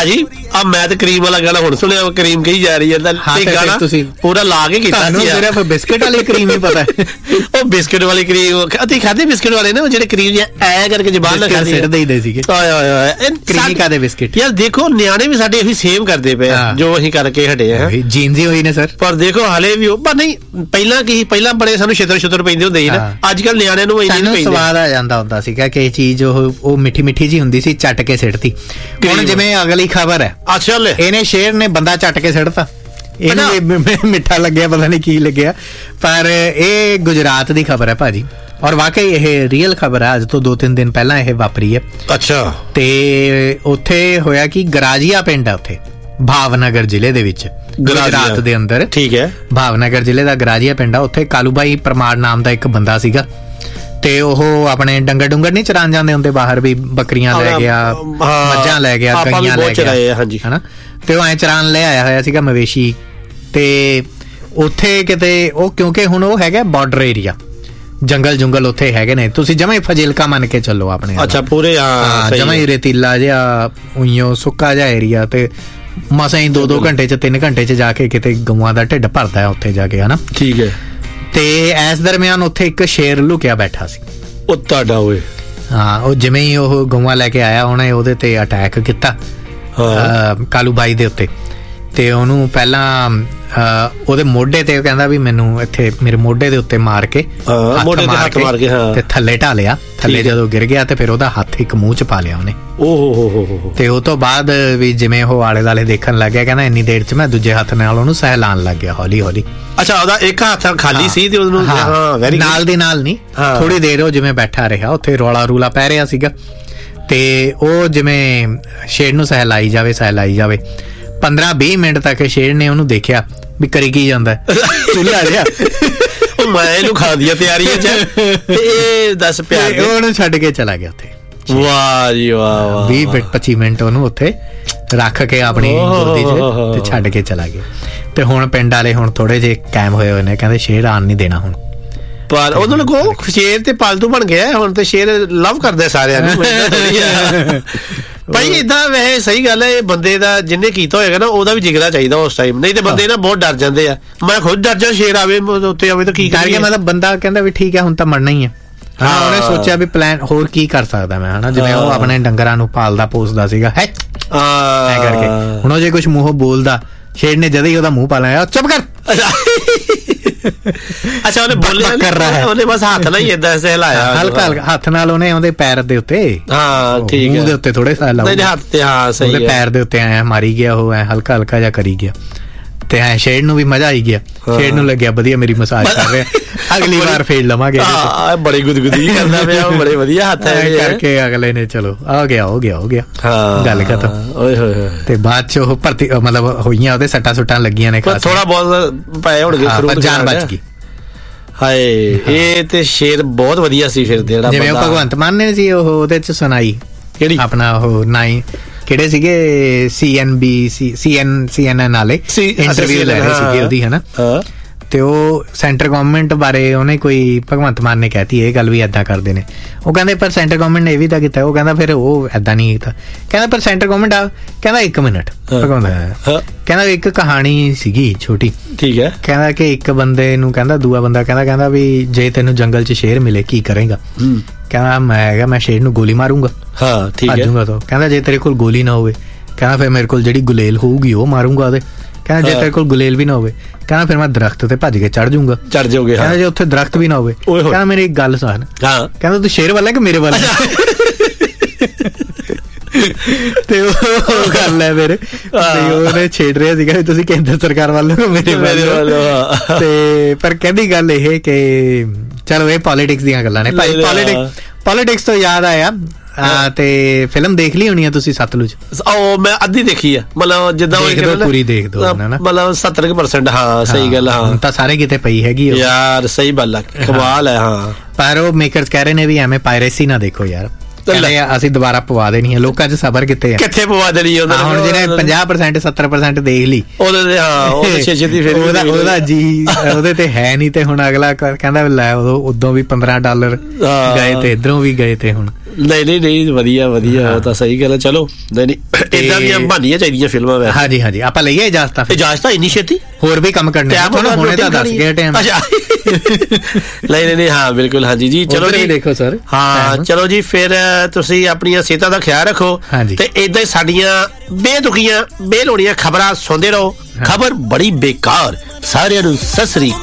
ਭਾਜੀ ਆ ਮੈਂ ਤੇ ਕਰੀਮ ਵਾਲਾ ਗਾਣਾ ਹੁਣ ਸੁਣਿਆ, ਕਰੀਮ ਕਹੀ ਜਾ ਰਹੀ ਹੈ ਗਾਣਾ ਤੁਸੀਂ ਪੂਰਾ ਲਾ ਕੇ ਕੀਤਾ ਸੀ। ਸਿਰਫ ਬਿਸਕਿਟ ਵਾਲੀ ਕਰੀਮ ਹੀ ਪਤਾ ਉਹ ਬਿਸਕਿਟ ਵਾਲੀ ਕਰੀਮ ਅਸੀਂ ਖਾਦੇ, ਬਿਸਕਿਟ ਵਾਲੇ ਨੇ ਜਿਹੜੇ ਕਰੀਮ ਐ ਕਰਕੇ ਜ਼ਬਾਨ ਨਾਲ ਸਿੱਟ ਦੇਈਦੇ ਸੀਗੇ ਕਰੀਮੀ ਕਾਦੇ ਬਿਸਕਿਟ। ਯਾਰ ਦੇਖੋ ਨਿਆਣੇ ਵੀ ਸਾਡੇ ਇਹੀ ਸੇਮ ਕਰਦੇ ਪਏ ਜੋ ਅਸੀਂ ਕਰਕੇ ਹਟੇ ਆ, ਜੀਨਸ ਹੀ ਹੋਈ ਨੇ ਸਰ। ਪਰ ਦੇਖੋ ਹਾਲੇ ਵੀ ਉਹ ਪਰ ਨਹੀਂ, ਪਹਿਲਾਂ ਬੜੇ ਸਾਨੂੰ ਛਿੱਤਰ ਪੈਂਦੇ ਹੁੰਦੇ ਸੀ ਨਾ, ਅੱਜ ਕੱਲ ਨਿਆਣਿਆਂ ਨੂੰ ਇੰਨੀ ਨਹੀਂ ਸਵਾਦ ਆ ਜਾਂਦਾ ਹੁੰਦਾ ਸੀਗਾ ਕਿ ਇਹ ਚੀਜ਼ ਉਹ ਮਿੱਠੀ ਮਿੱਠੀ ਜੀ ਹੁੰਦੀ ਸੀ, ਚੱਟ ਕੇ ਸਿੱਟਤੀ। ਹੁਣ ਜਿਵੇਂ ਅਗਲੀ ਖਬਰ ਹੈ, ਅੱਛਾ ਇਹਨੇ ਸ਼ੇਰ ਨੇ ਬੰਦਾ ਚੱਟ ਕੇ ਸਿੱਟਤਾ, ਇਹਨੂੰ ਮਿੱਠਾ ਲੱਗਿਆ ਪਤਾ ਨਹੀਂ ਕੀ ਲੱਗਿਆ, ਪਰ ਇਹ ਗੁਜਰਾਤ ਦੀ ਖਬਰ ਹੈ ਭਾਜੀ, ਔਰ ਵਾਕਈ ਇਹ ਰੀਅਲ ਖਬਰ ਹੈ। ਅੱਜ ਤੋਂ 2-3 ਦਿਨ ਪਹਿਲਾਂ ਇਹ ਵਾਪਰੀ ਹੈ। ਅੱਛਾ। ਤੇ ਉੱਥੇ ਹੋਇਆ ਕਿ ਗਰਾਜੀਆ ਪਿੰਡ ਹੈ ਉੱਥੇ ਭਾਵਨਗਰ ਜ਼ਿਲ੍ਹੇ ਦੇ ਵਿੱਚ, ਗੁਜਰਾਤ ਦੇ ਅੰਦਰ। ਠੀਕ ਹੈ। ਭਾਵਨਗਰ ਜ਼ਿਲ੍ਹੇ ਦਾ ਗਰਾਜੀਆ ਪਿੰਡ ਆ, ਉੱਥੇ ਕਾਲੂਬਾਈ ਪਰਮਾਰ ਨਾਮ ਦਾ ਇੱਕ ਬੰਦਾ ਸੀਗਾ, ਤੇ ਉਹ ਆਪਣੇ ਡੰਗਰ ਨਹੀਂ ਚਰਾਉਣ ਜਾਂਦੇ ਹੁੰਦੇ ਬਾਹਰ, ਵੀ ਬੱਕਰੀਆਂ ਲੈ ਗਿਆ, ਮੱਝਾਂ ਲੈ ਗਿਆ, ਗਈਆਂ ਲੈ ਗਿਆ, ਹਨਾ, ਤੇ ਉਹ ਐ ਚਰਾਉਣ ਲੈ ਆਇਆ ਹੋਇਆ ਸੀਗਾ ਮਵੇਸ਼ੀ। ਤੇ ਉੱਥੇ ਕਿਤੇ ਉਹ, ਕਿਉਂਕਿ ਹੁਣ ਉਹ ਹੈਗਾ ਬਾਰਡਰ ਏਰੀਆ, ਜੰਗਲ ਉੱਥੇ ਹੈਗੇ ਨੇ, ਤੁਸੀਂ ਜਮਾਂ ਹੀ ਫਜ਼ਿਲਕਾ ਮੰਨ ਕੇ ਚੱਲੋ ਆਪਣੇ। ਅੱਛਾ, ਪੂਰੇ ਜਮਾਂ ਹੀ ਰੇਤੀਲਾ ਜਿਹਾ, ਉਈਓ ਸੁੱਕਾ ਜਿਹਾ ਏਰੀਆ, ਤੇ ਮਸਾਂ ਹੀ 2-2 ਘੰਟੇ 'ਚ 3 ਘੰਟੇ 'ਚ ਜਾ ਕੇ ਕਿਤੇ ਗਊਆਂ ਦਾ ਢਿੱਡ ਭਰਦਾ ਹੈ ਉੱਥੇ ਜਾ ਕੇ, ਹਨਾ। ਠੀਕ ਹੈ। ਤੇ ਇਸ ਦਰਮਿਆਨ ਉੱਥੇ ਇੱਕ ਸ਼ੇਰ ਲੁਕਿਆ ਬੈਠਾ ਸੀ। ਉਹ ਤੁਹਾਡਾ ਓਏ। ਹਾਂ, ਉਹ ਜਿਵੇਂ ਹੀ ਉਹ ਗਊਆਂ ਲੈ ਕੇ ਆਇਆ, ਉਹਨੇ ਉਹਦੇ ਤੇ ਅਟੈਕ ਕੀਤਾ ਕਾਲੂਬਾਈ ਦੇ ਉੱਤੇ, ਤੇ ਉਹਨੂੰ ਪਹਿਲਾਂ ਉਹਦੇ ਮੋਢੇ ਤੇ, ਕਹਿੰਦਾ ਵੀ ਮੈਨੂੰ ਇੱਥੇ ਮੇਰੇ ਮੋਢੇ ਦੇ ਉੱਤੇ ਮਾਰ ਕੇ ਹੱਥ ਮਾਰ ਕੇ ਤੇ ਥੱਲੇ ਢਾਲਿਆ। ਥੱਲੇ ਜਦੋਂ ਗਿਰ ਗਿਆ ਤੇ ਫਿਰ ਉਹਦਾ ਹੱਥ ਇੱਕ ਮੂੰਹ 'ਚ ਪਾ ਲਿਆ ਉਹਨੇ। ਤੇ ਉਹ ਤੋਂ ਬਾਅਦ ਵੀ ਜਿਵੇਂ ਉਹ ਆਲੇ ਦੁਆਲੇ ਦੇਖਣ ਲੱਗ ਗਿਆ, ਕਹਿੰਦਾ ਇੰਨੀ ਦੇਰ 'ਚ ਮੈਂ ਦੂਜੇ ਹੱਥ ਨਾਲ ਉਹਨੂੰ ਸਹਿਲਾਉਣ ਲੱਗ ਗਿਆ ਹੌਲੀ ਹੌਲੀ। ਅੱਛਾ, ਉਹਦਾ ਇੱਕ ਹੱਥ ਖਾਲੀ ਸੀ ਤੇ ਉਹਨੂੰ ਨਾਲ ਦੀ ਨਾਲ ਨਹੀਂ, ਥੋੜੀ ਦੇਰ ਉਹ ਜਿਵੇਂ ਬੈਠਾ ਰਿਹਾ ਉੱਥੇ, ਰੌਲਾ ਰੂਲਾ ਪੈ ਰਿਹਾ ਸੀਗਾ, ਤੇ ਉਹ ਜਿਵੇਂ ਸ਼ੇਰ ਨੂੰ ਸਹਿਲਾਈ ਜਾਵੇ 15-20 ਮਿੰਟ ਤੱਕ ਸ਼ੇਰ ਨੇ ਉਹਨੂੰ ਦੇਖਿਆ ਵੀ ਕਰੀ ਕੀ ਜਾਂਦਾ, ਚੁੱਲ੍ਹਾ ਜਿਹਾ ਉਹ ਮੈਂ ਇਹਨੂੰ ਖਾ ਦਿਆ ਤਿਆਰੀਆਂ 'ਚ, ਤੇ ਇਹ ਦੱਸ ਪਿਆਰ ਉਹਨੂੰ ਛੱਡ ਕੇ ਚਲਾ ਗਿਆ ਉੱਥੇ। ਵਾਹ ਜੀ ਵਾਹ। 20-25 ਮਿੰਟ ਉਹਨੂੰ ਉੱਥੇ ਰੱਖ ਕੇ ਆਪਣੀ ਗੋਦੀ 'ਚ ਤੇ ਛੱਡ ਕੇ ਚਲਾ ਗਿਆ। ਤੇ ਹੁਣ ਪਿੰਡ ਵਾਲੇ ਹੁਣ ਥੋੜੇ ਜਿਹੇ ਕਾਇਮ ਹੋਏ ਨੇ, ਕਹਿੰਦੇ ਸ਼ੇਰ ਆਣ ਨਹੀਂ ਦੇਣਾ ਹੁਣ। ਪਰ ਉਹਨਾਂ ਨੂੰ ਕਹੋ ਸ਼ੇਰ ਤੇ ਪਾਲਤੂ ਬਣ ਗਿਆ ਹੁਣ, ਤੇ ਸ਼ੇਰ ਲਵ ਕਰਦਾ ਸਾਰਿਆਂ ਨੂੰ ਭਾਈ। ਏਦਾਂ ਵੈਸੇ ਸਹੀ ਗੱਲ ਹੈ, ਇਹ ਬੰਦੇ ਦਾ ਜਿਹਨੇ ਕੀਤਾ ਹੋਏਗਾ ਨਾ ਉਹਦਾ ਵੀ ਜਿਗਰਾ ਚਾਹੀਦਾ ਉਸ ਟਾਈਮ, ਨਹੀਂ ਤੇ ਬੰਦੇ ਨਾ ਬਹੁਤ ਡਰ ਜਾਂਦੇ ਆ। ਮੈਂ ਖੁਦ ਡਰ ਜਾ, ਸ਼ੇਰ ਆਵੇ ਉੱਤੇ ਆਵੇ ਤਾਂ ਕੀ ਕਰੀਏ। ਮਤਲਬ ਬੰਦਾ ਕਹਿੰਦਾ ਵੀ ਠੀਕ ਹੈ ਹੁਣ ਤਾਂ ਮਰਨਾ ਹੀ ਹੈ। ਉਹਨੇ ਸੋਚਿਆ ਵੀ ਪਲਾਨ ਹੋਰ ਕੀ ਕਰ ਸਕਦਾ ਮੈਂ, ਹਨਾ, ਜਿਵੇਂ ਉਹ ਆਪਣੇ ਡੰਗਰਾਂ ਨੂੰ ਪਾਲਦਾ ਪੋਸਦਾ ਸੀਗਾ ਹੈ ਕਰਕੇ। ਹੁਣ ਉਹ ਜੇ ਕੁਛ ਮੂੰਹੋਂ ਬੋਲਦਾ, ਸ਼ੇਰ ਨੇ ਜਦ ਹੀ ਉਹਦਾ ਮੂੰਹ ਪਾ ਲਿਆ, ਚੁੱਪ ਕਰ। ਅੱਛਾ, ਉਹਨੇ ਬੋਲਿਆ ਕਰ ਰਿਹਾ ਹੈ, ਉਹਨੇ ਬਸ ਹੱਥ ਨਾਲ ਹੀ ਏਦਾਂ ਸਹਿਲਾਇਆ, ਹਲਕਾ ਹੱਥ ਨਾਲ ਉਹਨੇ ਉਹਦੇ ਪੈਰ ਦੇ ਉੱਤੇ, ਹਾਂ ਠੀਕ ਹੈ, ਉਹਦੇ ਉੱਤੇ ਥੋੜੇ ਸਹਿਲਾਇਆ ਹੱਥ ਤੇ, ਹਾਂ ਸਹੀ ਹੈ, ਉਹਦੇ ਪੈਰ ਦੇ ਉੱਤੇ ਐ ਮਾਰੀ ਗਿਆ, ਉਹ ਐ ਹਲਕਾ ਜਿਹਾ ਕਰੀ ਗਿਆ। ਤੇ ਐ ਸ਼ੇਰ ਨੂੰ ਵੀ ਮਜ਼ਾ ਆਈ ਗਿਆ, ਸ਼ੇਰ ਨੂੰ ਲੱਗਿਆ ਵਧੀਆ ਮੇਰੀ ਮਸਾਜ ਕਰ ਰਿਹਾ, ਅਗਲੀ ਵਾਰ ਫੇਰ ਲਵਾਂਗੇ। ਬੜੀ ਗੁਦਗੁਦੀ ਕਰਦਾ ਪਿਆ, ਬੜੇ ਵਧੀਆ ਹੱਥ ਕਰਕੇ ਅਗਲੇ ਨੇ ਚਲੋ ਆ ਗਿਆ, ਹੋ ਗਿਆ ਗੱਲ ਖਤਮ। ਓਏ ਹੋਏ। ਤੇ ਬਾਅਦ ਚ ਉਹ ਭਰਤੀ ਮਤਲਬ ਹੋਈਆਂ, ਉਹਦੇ ਸੱਟਾਂ ਸੁੱਟਾਂ ਲੱਗੀਆਂ ਨੇ, ਥੋੜਾ ਬਹੁਤ ਪਏ ਹੋਣਗੇ, ਜਾਨ ਬਚ ਗਈ। ਹਾਏ, ਇਹ ਤੇ ਸ਼ੇਰ ਬਹੁਤ ਵਧੀਆ ਸੀ। ਫਿਰ ਜਿਹੜਾ ਜਿਵੇਂ ਉਹ ਭਗਵੰਤ ਮਾਨ ਨੇ ਸੀ, ਉਹ ਉਹਦੇ ਚ ਸੁਣਾਈ ਕਿਹੜੀ ਆਪਣਾ ਉਹ ਕਿਹੜੇ ਸੀਗੇ CNN ਵਾਲੇ ਇੰਟਰਵਿਊ ਲੈ ਰਹੇ ਸੀਗੇ ਉਹਦੀ, ਹਨਾ, ਤੇ ਉਹ ਸੈਂਟਰ ਗਵਰਨਮੈਂਟ ਬਾਰੇ ਉਹਨੇ ਕੋਈ ਭਗਵੰਤ ਮਾਨ ਨੇ ਕਹਿਤੀ ਇਹ ਗੱਲ ਵੀ ਏਦਾਂ ਕਰਦੇ ਨੇ। ਉਹ ਕਹਿੰਦੇ ਪਰ ਸੈਂਟਰ ਗਵਰਨਮੈਂਟ ਨੇ ਇਹ ਵੀ ਤਾਂ ਕੀਤਾ। ਉਹ ਕਹਿੰਦਾ ਫਿਰ ਉਹ ਏਦਾਂ ਨਹੀਂ ਕੀਤਾ। ਕਹਿੰਦਾ ਪਰ ਸੈਂਟਰ ਗਵਰਨਮੈਂਟ ਆ, ਕਹਿੰਦਾ 1 ਮਿੰਟ ਭਗਵੰਤ ਕਹਿੰਦਾ ਇੱਕ ਕਹਾਣੀ ਸੀਗੀ ਛੋਟੀ, ਠੀਕ ਹੈ, ਕਹਿੰਦਾ ਕਿ ਇੱਕ ਬੰਦੇ ਨੂੰ ਕਹਿੰਦਾ ਦੂਆ ਬੰਦਾ ਕਹਿੰਦਾ ਵੀ ਜੇ ਤੈਨੂੰ ਜੰਗਲ 'ਚ ਸ਼ੇਰ ਮਿਲੇ ਕੀ ਕਰੇਗਾ? ਕਹਿੰਦਾ ਮੈਂ ਸ਼ੇਰ ਨੂੰ ਗੋਲੀ ਮਾਰੂੰਗਾ। ਹਾਂ ਠੀਕ ਹੈ। ਕਹਿੰਦਾ ਜੇ ਤੇਰੇ ਕੋਲ ਗੋਲੀ ਨਾ ਹੋਵੇ, ਕਹਿੰਦਾ ਫਿਰ ਮੇਰੇ ਕੋਲ ਜਿਹੜੀ ਗੁਲੇਲ ਹੋਊਗੀ ਉਹ ਮਾਰੂੰਗਾ ਉਹਦੇ। ਕਹਿੰਦਾ ਜੇ ਤੇਰੇ ਕੋਲ ਗੁਲੇਲ ਵੀ ਨਾ ਹੋਵੇ, ਕਹਿੰਦਾ ਫਿਰ ਮੈਂ ਦਰਖਤ ਤੇ ਭੱਜ ਕੇ ਚੜ ਜਾਊਂਗਾ। ਕਹਿੰਦਾ ਜੇ ਉੱਥੇ ਦਰਖਤ ਵੀ ਨਾ ਹੋਵੇ, ਕਹਿੰਦਾ ਮੇਰੀ ਇੱਕ ਗੱਲ ਸੁਣ, ਕਹਿੰਦਾ ਤੂੰ ਸ਼ੇਰ ਵਾਲਾ ਕਿ ਮੇਰੇ ਵਾਲਾ? ਤੇ ਉਹ ਗੱਲ ਹੈ ਫਿਰ ਉਹਨੇ ਛੇੜ ਰਿਹਾ ਸੀਗਾ ਤੁਸੀਂ ਕੇਂਦਰ ਸਰਕਾਰ ਵੱਲੋਂ ਮੇਰੇ ਵੱਲੋਂ। ਤੇ ਪਰ ਕਹਿੰਦੀ ਗੱਲ ਇਹ ਕਿ ਚਲੋ ਇਹ ਪੋਲੀਟਿਕਸ ਦੀਆਂ ਗੱਲਾਂ ਨੇ ਭਾਈ। ਪੋਲੀਟਿਕਸ ਤੋਂ ਯਾਦ ਆਇਆ, ਤੇ ਫਿਲਮ ਦੇਖ ਲਈ ਹੋਣੀ ਆ ਤੁਸੀਂ ਸਤਲੁਜ? ਉਹ ਮੈਂ ਅੱਧੀ ਦੇਖੀ ਆ, ਮਤਲਬ ਜਿੱਦਾਂ ਪੂਰੀ ਦੇਖ ਦੋ ਮਤਲਬ 70%। ਹਾਂ ਸਹੀ ਗੱਲ, ਹਾਂ ਤਾਂ ਸਾਰੇ ਕਿਤੇ ਪਈ ਹੈਗੀ ਯਾਰ, ਸਹੀ ਗੱਲ ਆ, ਕਮਾਲ ਹੈ। ਹਾਂ ਪਰ ਉਹ ਮੇਕਰਸ ਕਹਿ ਰਹੇ ਨੇ ਵੀ ਐਵੇਂ ਪਾਇਰੇਸੀ ਨਾ ਦੇਖੋ ਯਾਰ, ਅਸੀਂ ਦੁਬਾਰਾ ਪਵਾ ਦੇਣੀ ਹੈ। ਲੋਕਾਂ 'ਚ ਸਬਰ ਕਿੱਥੇ ਪਵਾ ਦੇਣੀ? ਹੁਣ ਜਿਹਨੇ 50% 70% ਦੇਖ ਲਈ ਉਹਦਾ ਜੀ ਉਹਦੇ ਤੇ ਹੈ ਨੀ, ਤੇ ਹੁਣ ਅਗਲਾ ਕਹਿੰਦਾ ਲੈ ਉਦੋਂ ਵੀ $15 ਗਏ ਤੇ ਇੱਧਰੋਂ ਵੀ ਗਏ ਤੇ ਹੁਣ ਨਹੀਂ ਵਧੀਆ ਉਹ ਤਾਂ ਸਹੀ ਗੱਲ ਹੈ। ਚਲੋ ਨਹੀਂ ਇਦਾਂ ਦੀਆਂ ਬਣਨੀਆਂ ਚਾਹੀਦੀਆਂ ਫਿਲਮਾਂ ਵੈਸੇ। ਹਾਂਜੀ ਆਪਾਂ ਲਈਏ ਇਜਾਜ਼ਤ ਇੰਨੀ ਛੇਤੀ ਹੋਰ ਵੀ ਕੰਮ ਕਰਨੇ ਹੁਣੇ ਤਾਂ ਦੱਸ ਗਿਆ ਟਾਈਮ। ਨਹੀਂ ਹਾਂ ਬਿਲਕੁਲ ਹਾਂਜੀ ਜੀ। ਚਲੋ ਜੀ ਦੇਖੋ ਸਰ। ਹਾਂ ਚਲੋ ਜੀ ਫਿਰ ਤੁਸੀਂ ਆਪਣੀਆਂ ਸਿਹਤਾਂ ਦਾ ਖਿਆਲ ਰੱਖੋ ਤੇ ਏਦਾਂ ਹੀ ਸਾਡੀਆਂ ਬੇਤੁਕੀਆਂ ਬੇਲੋੜੀਆਂ ਖਬਰਾਂ ਸੁਣਦੇ ਰਹੋ। ਖਬਰ ਬੜੀ ਬੇਕਾਰ। ਸਾਰਿਆਂ ਨੂੰ ਸਤਿ ਸ੍ਰੀ